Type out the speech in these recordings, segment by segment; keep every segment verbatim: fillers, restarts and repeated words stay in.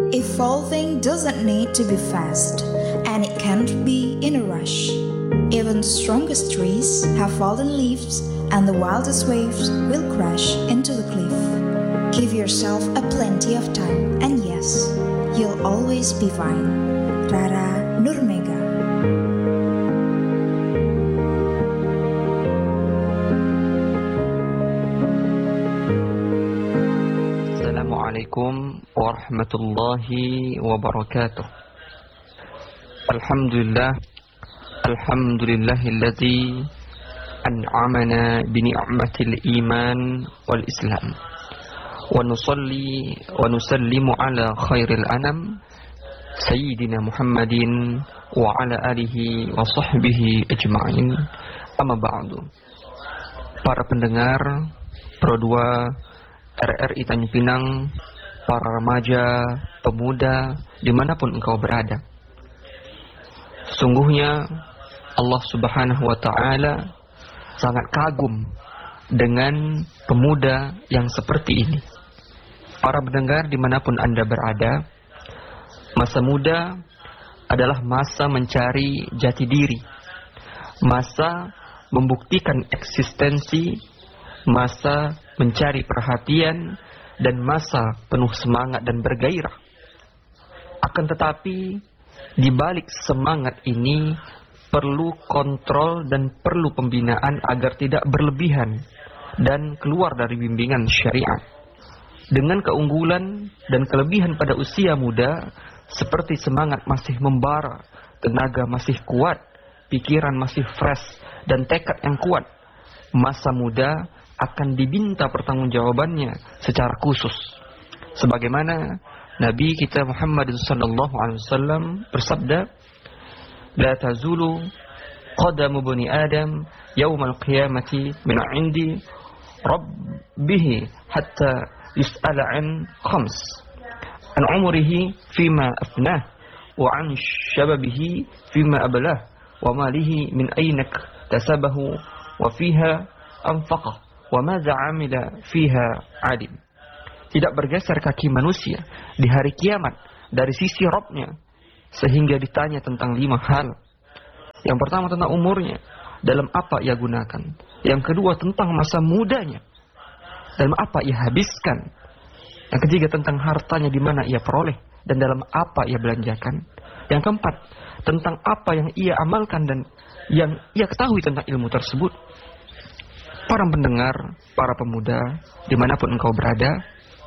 Evolving doesn't need to be fast, and it can't be in a rush. Even the strongest trees have fallen leaves, and the wildest waves will crash into the cliff. Give yourself a plenty of time, and yes, you'll always be fine. Rara Nurmega. Assalamualaikum warahmatullahi wabarakatuh. Alhamdulillah, alhamdulillahilladzi an'amana bi ni'matil iman wal islam. Wa nusalli wa nusallimu ala khairil anam sayyidina Muhammadin wa ala alihi wa sahbihi ajma'in. Amma ba'du. Para pendengar Pro dua R R I Tanjung Pinang, para remaja, pemuda, dimanapun engkau berada. Sungguhnya Allah Subhanahu wa Ta'ala sangat kagum dengan pemuda yang seperti ini. Para pendengar dimanapun Anda berada, masa muda adalah masa mencari jati diri, masa membuktikan eksistensi, masa mencari perhatian, dan masa penuh semangat dan bergairah. Akan tetapi, di balik semangat ini perlu kontrol dan perlu pembinaan agar tidak berlebihan dan keluar dari bimbingan syariat. Dengan keunggulan dan kelebihan pada usia muda, seperti semangat masih membara, tenaga masih kuat, pikiran masih fresh, dan tekad yang kuat, masa muda akan diminta pertanggungjawabannya secara khusus. Sebagaimana Nabi kita Muhammad sallallahu alaihi wasallam bersabda, "La tazulu qadamu bani Adam yaumal qiyamati min 'indi rabbih hatta yus'ala 'an khams, an 'umrihi fima afnah, wa 'an shababihi fima ablah, wa malihi min ayna tasabahu, wa fiha anfaqah, wa madza 'amila fiha 'adim." Tidak bergeser kaki manusia di hari kiamat dari sisi Rabb-Nya sehingga ditanya tentang lima hal. Yang pertama tentang umurnya, dalam apa ia gunakan. Yang kedua tentang masa mudanya, dalam apa ia habiskan. Yang ketiga tentang hartanya, di mana ia peroleh dan dalam apa ia belanjakan. Yang keempat tentang apa yang ia amalkan dan yang ia ketahui tentang ilmu tersebut. Para pendengar, para pemuda, dimanapun engkau berada,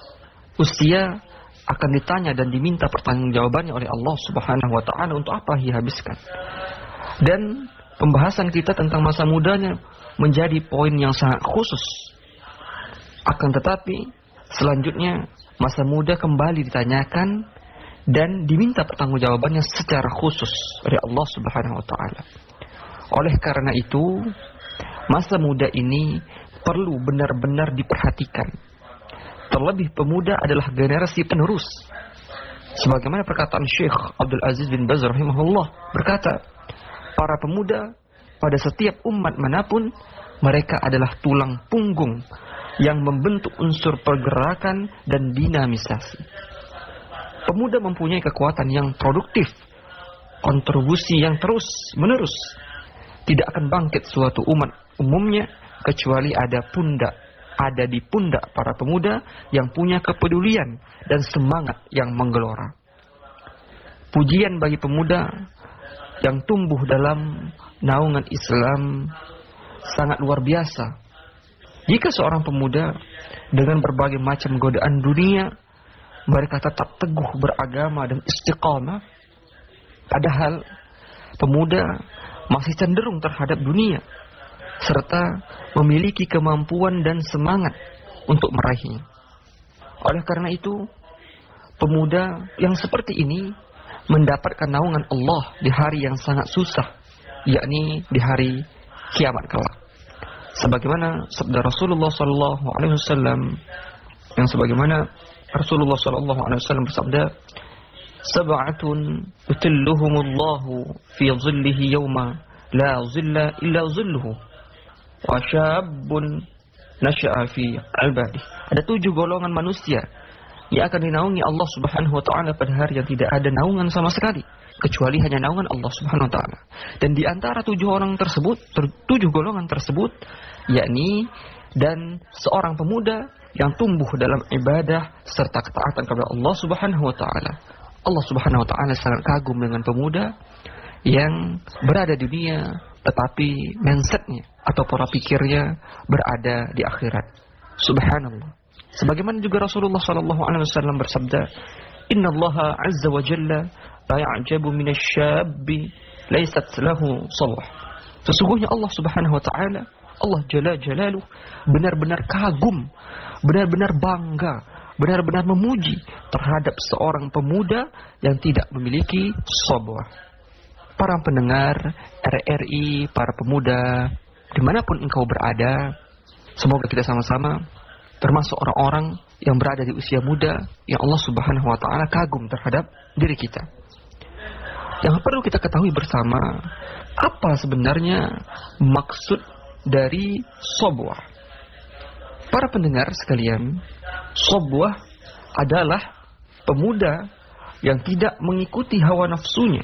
usia akan ditanya dan diminta pertanggungjawabannya oleh Allah Subhanahu wa Ta'ala untuk apa ia habiskan. Dan pembahasan kita tentang masa mudanya menjadi poin yang sangat khusus. Akan tetapi, selanjutnya masa muda kembali ditanyakan dan diminta pertanggungjawabannya secara khusus oleh Allah Subhanahu wa Ta'ala. Oleh karena itu, masa muda ini perlu benar-benar diperhatikan. Terlebih pemuda adalah generasi penerus. Sebagaimana perkataan Syekh Abdul Aziz bin Baz rahimahullah berkata, para pemuda pada setiap umat manapun, mereka adalah tulang punggung yang membentuk unsur pergerakan dan dinamisasi. Pemuda mempunyai kekuatan yang produktif, kontribusi yang terus menerus. Tidak akan bangkit suatu umat umumnya kecuali ada pundak, ada di pundak para pemuda yang punya kepedulian dan semangat yang menggelora. Pujian bagi pemuda yang tumbuh dalam naungan Islam sangat luar biasa. Jika seorang pemuda dengan berbagai macam godaan dunia, mereka tetap teguh beragama dan istiqamah, padahal pemuda masih cenderung terhadap dunia, serta memiliki kemampuan dan semangat untuk meraihnya. Oleh karena itu, pemuda yang seperti ini mendapatkan naungan Allah di hari yang sangat susah, yakni di hari kiamat kelak. Sebagaimana sabda Rasulullah sallallahu alaihi wasallam, yang sebagaimana Rasulullah sallallahu alaihi wasallam bersabda, "Sab'atun yutilluhumullahu fi dhillihi yawma la dhilla illa dhilluhu, wa syabun nasha'a fi ibadih." Ada tujuh golongan manusia Ia akan dinaungi Allah Subhanahu wa taala pada hari yang tidak ada naungan sama sekali, kecuali hanya naungan Allah Subhanahu wa taala. Dan di antara tujuh orang tersebut, ter, tujuh golongan tersebut, yakni dan seorang pemuda yang tumbuh dalam ibadah serta ketaatan kepada Allah Subhanahu wa taala. Allah Subhanahu wa taala sangat kagum dengan pemuda yang berada di dunia tetapi mindsetnya atau pola pikirnya berada di akhirat. Subhanallah. Sebagaimana juga Rasulullah sallallahu alaihi wasallam bersabda, "Inna Allah azza wa jalla la ya'jabu minasy-syabbi laysat lahu salah." Sesungguhnya Allah Subhanahu wa taala, Allah Jalla Jalaluh, benar-benar kagum, benar-benar bangga, benar-benar memuji terhadap seorang pemuda yang tidak memiliki sabwah. Para pendengar R R I, para pemuda, dimanapun engkau berada, semoga kita sama-sama termasuk orang-orang yang berada di usia muda yang Allah Subhanahu wa taala kagum terhadap diri kita. Yang perlu kita ketahui bersama, apa sebenarnya maksud dari sabwah? Para pendengar sekalian, sabwah adalah pemuda yang tidak mengikuti hawa nafsunya.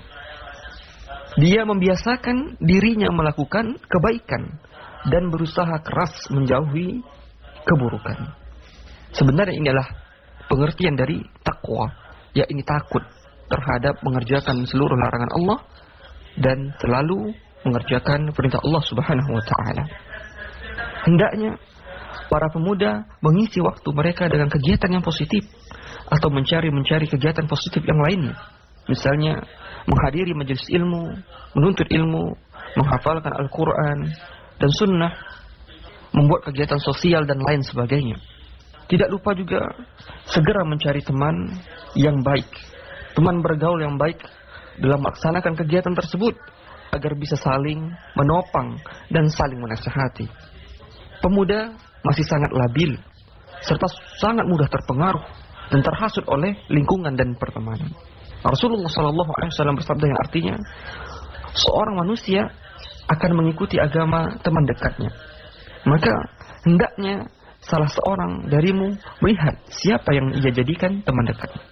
Dia membiasakan dirinya melakukan kebaikan dan berusaha keras menjauhi keburukan. Sebenarnya inilah pengertian dari takwa, yakni takut terhadap mengerjakan seluruh larangan Allah dan selalu mengerjakan perintah Allah Subhanahu wa taala. Hendaknya para pemuda mengisi waktu mereka dengan kegiatan yang positif atau mencari-mencari kegiatan positif yang lainnya. Misalnya menghadiri majelis ilmu, menuntut ilmu, menghafalkan Al-Quran dan sunnah, membuat kegiatan sosial dan lain sebagainya. Tidak lupa juga segera mencari teman yang baik, teman bergaul yang baik dalam melaksanakan kegiatan tersebut agar bisa saling menopang dan saling menasihati. Pemuda masih sangat labil serta sangat mudah terpengaruh dan terhasut oleh lingkungan dan pertemanan. Rasulullah Shallallahu Alaihi Wasallam bersabda yang artinya, seorang manusia akan mengikuti agama teman dekatnya. Maka hendaknya salah seorang darimu melihat siapa yang ia jadikan teman dekatnya.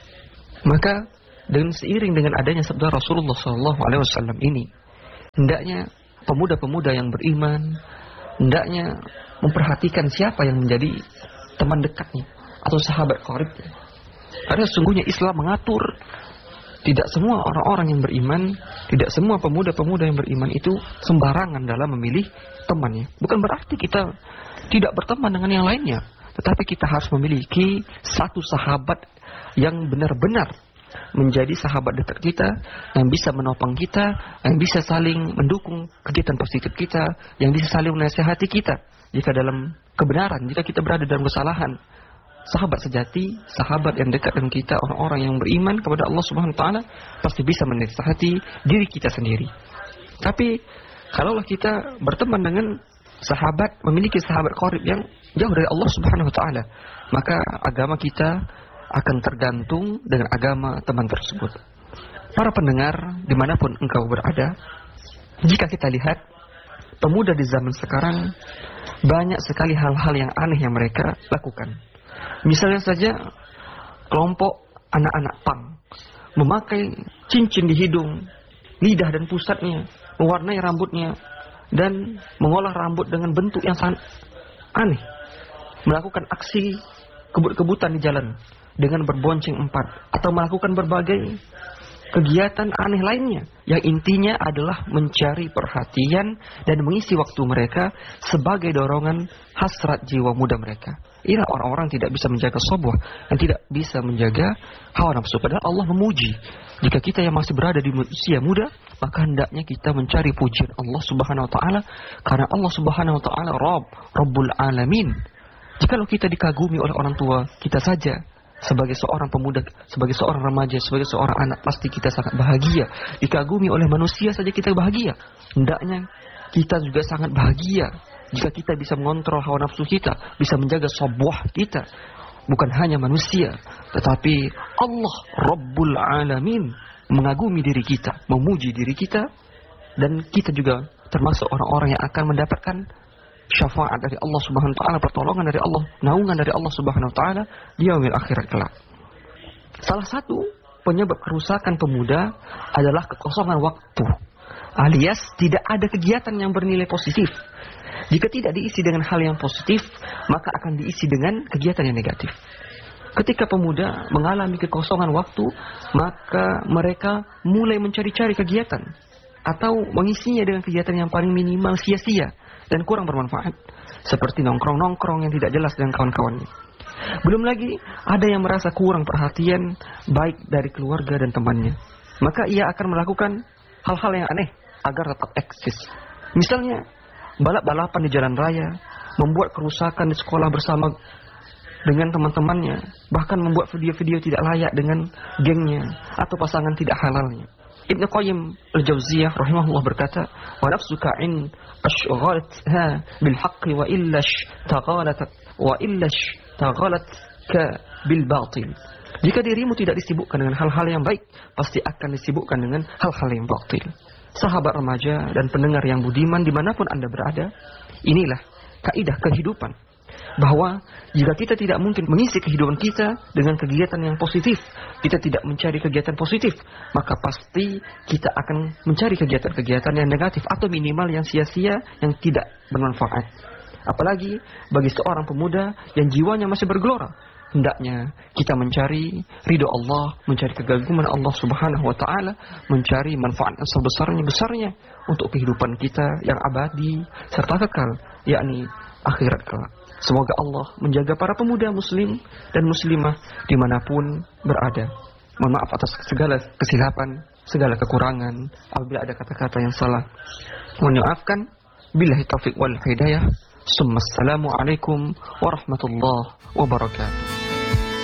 Maka dengan seiring dengan adanya sabda Rasulullah Shallallahu Alaihi Wasallam ini, hendaknya pemuda-pemuda yang beriman hendaknya memperhatikan siapa yang menjadi teman dekatnya atau sahabat qaribnya. Karena sesungguhnya Islam mengatur tidak semua orang-orang yang beriman, tidak semua pemuda-pemuda yang beriman itu sembarangan dalam memilih temannya. Bukan berarti kita tidak berteman dengan yang lainnya, tetapi kita harus memiliki satu sahabat yang benar-benar menjadi sahabat dekat kita, yang bisa menopang kita, yang bisa saling mendukung kegiatan positif kita, yang bisa saling menasihati kita jika dalam kebenaran, jika kita berada dalam kesalahan. Sahabat sejati, sahabat yang dekat dengan kita, orang-orang yang beriman kepada Allah Subhanahu wa taala pasti bisa menasihati diri kita sendiri. Tapi kalaulah kita berteman dengan sahabat, memiliki sahabat qarib yang jauh dari Allah Subhanahu wa taala, maka agama kita akan tergantung dengan agama teman tersebut. Para pendengar dimanapun engkau berada, jika kita lihat pemuda di zaman sekarang, banyak sekali hal-hal yang aneh yang mereka lakukan. Misalnya saja kelompok anak-anak pang memakai cincin di hidung, lidah dan pusatnya, mewarnai rambutnya, dan mengolah rambut dengan bentuk yang sangat aneh. Melakukan aksi kebut-kebutan di jalan dengan berbonceng empat, atau melakukan berbagai kegiatan aneh lainnya yang intinya adalah mencari perhatian dan mengisi waktu mereka sebagai dorongan hasrat jiwa muda mereka. Inilah orang-orang tidak bisa menjaga sabwah, yang tidak bisa menjaga hawa nafsu. Padahal Allah memuji. Jika kita yang masih berada di usia muda, maka hendaknya kita mencari pujian Allah Subhanahu wa taala, karena Allah Subhanahu wa taala Rabb, Rabbul Alamin. Jikalau kita dikagumi oleh orang tua kita saja, sebagai seorang pemuda, sebagai seorang remaja, sebagai seorang anak, pasti kita sangat bahagia. Dikagumi oleh manusia saja kita bahagia. Hendaknya kita juga sangat bahagia jika kita bisa mengontrol hawa nafsu kita, bisa menjaga sabwah kita. Bukan hanya manusia, tetapi Allah Rabbul Alamin mengagumi diri kita, memuji diri kita, dan kita juga termasuk orang-orang yang akan mendapatkan syafaat dari Allah Subhanahu wa taala, pertolongan dari Allah, naungan dari Allah Subhanahu wa taala di yaumil akhirat kelak. Salah satu penyebab kerusakan pemuda adalah kekosongan waktu, alias tidak ada kegiatan yang bernilai positif. Jika tidak diisi dengan hal yang positif, maka akan diisi dengan kegiatan yang negatif. Ketika pemuda mengalami kekosongan waktu, maka mereka mulai mencari-cari kegiatan atau mengisinya dengan kegiatan yang paling minimal sia-sia dan kurang bermanfaat, seperti nongkrong-nongkrong yang tidak jelas dengan kawan-kawannya. Belum lagi ada yang merasa kurang perhatian baik dari keluarga dan temannya, maka ia akan melakukan hal-hal yang aneh agar tetap eksis. Misalnya balap-balapan di jalan raya, membuat kerusakan di sekolah bersama dengan teman-temannya, bahkan membuat video-video tidak layak dengan gengnya atau pasangan tidak halalnya. Ibnu Qayyim al-Jauziyah rahimahullah berkata, "Wa nafsuka in ashghalatha bil haqqi wa illash taghalat wa illash taghalat ka bil batil." Jika dirimu tidak disibukkan dengan hal-hal yang baik, pasti akan disibukkan dengan hal-hal yang batil. Sahabat remaja dan pendengar yang budiman dimanapun Anda berada, inilah kaidah kehidupan, bahwa jika kita tidak mungkin mengisi kehidupan kita dengan kegiatan yang positif, kita tidak mencari kegiatan positif, maka pasti kita akan mencari kegiatan-kegiatan yang negatif atau minimal yang sia-sia, yang tidak bermanfaat. Apalagi bagi seorang pemuda yang jiwanya masih bergelora, hendaknya kita mencari ridho Allah, mencari kegaguman Allah Subhanahu wa taala, mencari manfaat yang sebesarnya-besarnya untuk kehidupan kita yang abadi serta kekal, yakni akhirat kelak. Semoga Allah menjaga para pemuda muslim dan muslimah dimanapun berada. Mohon maaf atas segala kesilapan, segala kekurangan. Apabila ada kata-kata yang salah, mohon maafkan. Billahi taufiq wal hidayah. Assalamualaikum warahmatullahi wabarakatuh.